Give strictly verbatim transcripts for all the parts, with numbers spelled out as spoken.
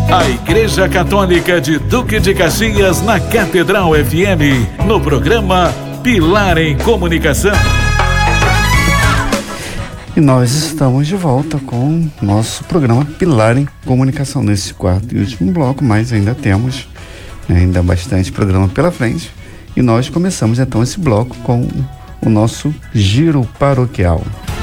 A Igreja Católica de Duque de Caxias na Catedral F M, no programa Pilar em Comunicação. E nós estamos de volta com nosso programa Pilar em Comunicação nesse quarto e último bloco, mas ainda temos né, ainda bastante programa pela frente. E nós começamos então esse bloco com o nosso Giro Paroquial.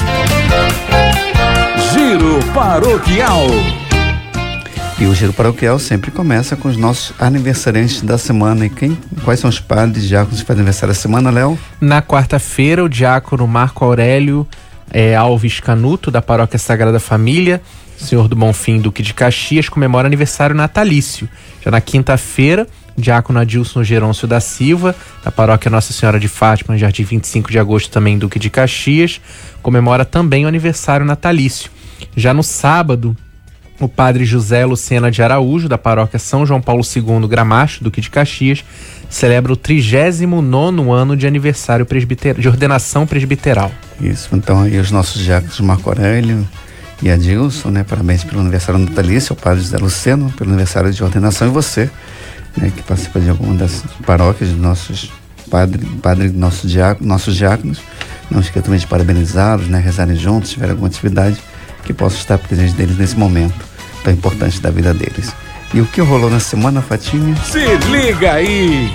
Giro Paroquial. E o Giro Paroquial sempre começa com os nossos aniversariantes da semana. E quem, quais são os padres, diáconos que fazem aniversário da semana, Léo? Na quarta-feira, o diácono Marco Aurélio é, Alves Canuto, da Paróquia Sagrada Família, Senhor do Bonfim, Duque de Caxias, comemora aniversário natalício. Já na quinta-feira, o diácono Adilson Gerôncio da Silva, da Paróquia Nossa Senhora de Fátima, Jardim vinte e cinco de agosto, também Duque de Caxias, comemora também o aniversário natalício. Já no sábado, o padre José Lucena de Araújo, da Paróquia São João Paulo segundo, Gramacho, Duque de Caxias, celebra o trigésimo nono ano de aniversário presbiter... de ordenação presbiteral. Isso, então aí os nossos diáconos Marco Aurélio e Adilson, né? Parabéns pelo aniversário natalício, ao padre José Lucena, pelo aniversário de ordenação, e você, né, que participa de alguma das paróquias dos nossos padres, padre, nosso diácono, nossos diáconos, não esqueça também de parabenizá-los, né? Rezarem juntos, se tiver alguma atividade, que possa estar presente deles nesse momento tão importante da vida deles. E o que rolou na semana, Fatinha? Se liga aí!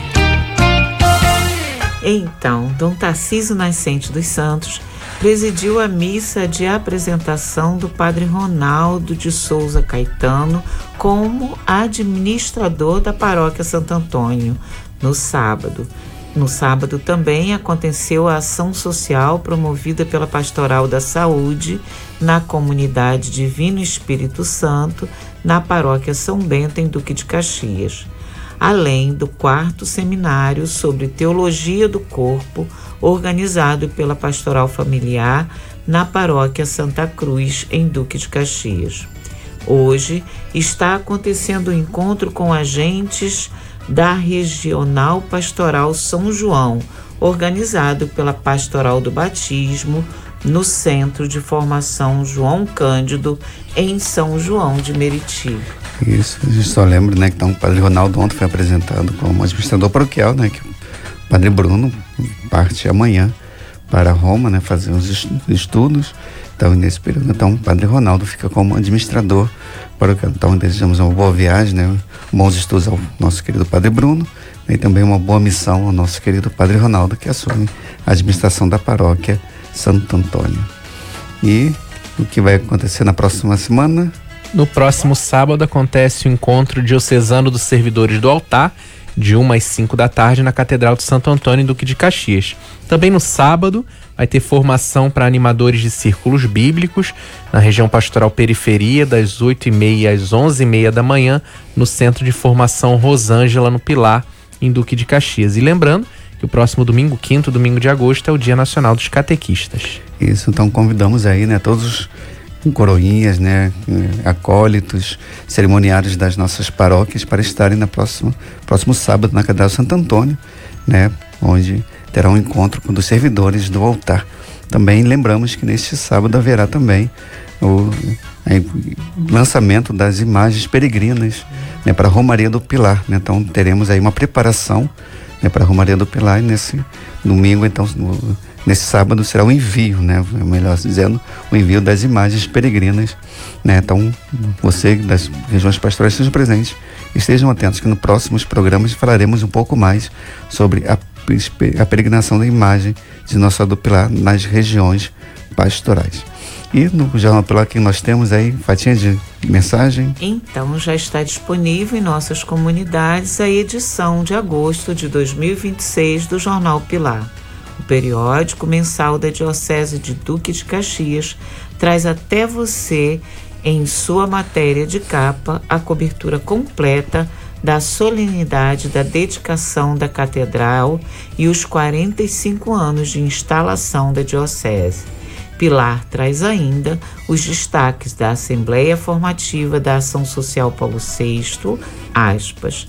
Então, Dom Tarcísio Nascente dos Santos presidiu a missa de apresentação do padre Ronaldo de Souza Caetano como administrador da paróquia Santo Antônio, no sábado. No sábado também aconteceu a ação social promovida pela Pastoral da Saúde na comunidade Divino Espírito Santo, na paróquia São Bento, em Duque de Caxias, além do quarto seminário sobre Teologia do Corpo, organizado pela Pastoral Familiar na paróquia Santa Cruz, em Duque de Caxias. Hoje está acontecendo o encontro com agentes da Regional Pastoral São João, organizado pela Pastoral do Batismo, no Centro de Formação João Cândido, em São João de Meriti. Isso, a gente só lembra, né, que então, o padre Ronaldo ontem foi apresentado como administrador paroquial, né, que o padre Bruno parte amanhã para Roma, né, fazer os estudos. Então, nesse período, então, o padre Ronaldo fica como administrador paroquial. Então, desejamos uma boa viagem, né, bons estudos ao nosso querido padre Bruno, né, e também uma boa missão ao nosso querido padre Ronaldo, que assume a administração da paróquia Santo Antônio. E o que vai acontecer na próxima semana? No próximo sábado acontece o encontro diocesano dos servidores do altar, de uma às cinco da tarde, na Catedral de Santo Antônio, em Duque de Caxias. Também no sábado vai ter formação para animadores de círculos bíblicos na região pastoral Periferia, das oito e meia às onze e meia da manhã, no Centro de Formação Rosângela, no Pilar, em Duque de Caxias. E lembrando que o próximo domingo, quinto domingo de agosto, é o Dia Nacional dos Catequistas. Isso, então convidamos aí, né, todos os coroinhas, né, acólitos, cerimoniários das nossas paróquias para estarem na próxima, próximo sábado na Catedral Santo Antônio, né, onde terá um encontro com os servidores do altar. Também lembramos que neste sábado haverá também o é, lançamento das imagens peregrinas, né, para a Romaria do Pilar, né? Então teremos aí uma preparação, né, para a Romaria do Pilar, e nesse domingo, então, no, nesse sábado será o envio, né, melhor dizendo, o envio das imagens peregrinas, né? Então você das regiões pastorais estejam presentes, estejam atentos que nos próximos programas falaremos um pouco mais sobre a, a peregrinação da imagem de Nossa Senhora do Pilar nas regiões pastorais. E no Jornal Pilar que nós temos aí, Fatinha, de mensagem? Então já está disponível em nossas comunidades a edição de agosto de dois mil e vinte e seis do Jornal Pilar. O periódico mensal da Diocese de Duque de Caxias traz até você, em sua matéria de capa, a cobertura completa da solenidade da dedicação da Catedral e os quarenta e cinco anos de instalação da Diocese. Pilar traz ainda os destaques da Assembleia Formativa da Ação Social Paulo sexto, aspas,